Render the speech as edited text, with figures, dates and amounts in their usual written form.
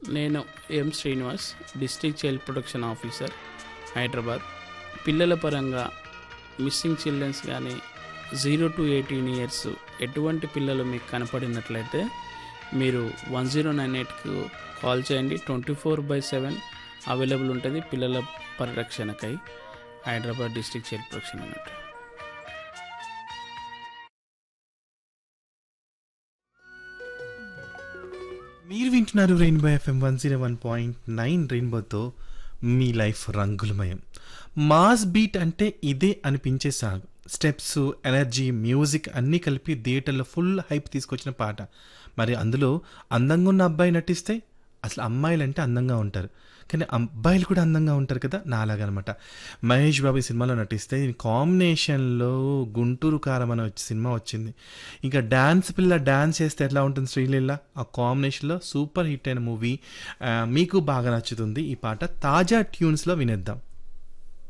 నేను ఎం Srinivas, district child protection officer, Hyderabad. పిల్లల పరంగా మిస్సింగ్ చిల్డ్రన్స్ కానీ 0 to 18 years ఎటువంటి పిల్లలు మీకు కనపడినట్లయితే మీరు 1098కు కాల్ చేయండి. 24/7 అవైలబుల్ ఉంటుంది పిల్లల పరిరక్షణకై. హైదరాబాద్ డిస్ట్రిక్ట్ చైల్డ్ ప్రొటెక్షన్ అన్నట్టు. మీరు వింటున్నారు రెయిన్బో ఎఫ్ఎం 101.9. రెయిన్బోతో మీ లైఫ్ రంగులమయం. మాస్ బీట్ అంటే ఇదే అనిపించే సాంగ్. స్టెప్స్, ఎనర్జీ, మ్యూజిక్ అన్నీ కలిపి థియేటర్లో ఫుల్ హైప్ తీసుకొచ్చిన పాట. మరి అందులో అందంగా ఉన్న అబ్బాయి నటిస్తే అసలు అమ్మాయిలు అంటే అందంగా ఉంటారు, కానీ అబ్బాయిలు కూడా అందంగా ఉంటారు కదా, నాలాగనమాట. మహేష్ బాబు ఈ సినిమాలో నటిస్తే కాంబినేషన్లో గుంటూరు కారం అనే సినిమా వచ్చింది. ఇంకా డ్యాన్స్ పిల్ల డ్యాన్స్ చేస్తే ఎట్లా ఉంటుంది శ్రీలీల, ఆ కాంబినేషన్లో సూపర్ హిట్ అయిన మూవీ. మీకు బాగా నచ్చుతుంది ఈ పాట. తాజా ట్యూన్స్లో వినేద్దాం.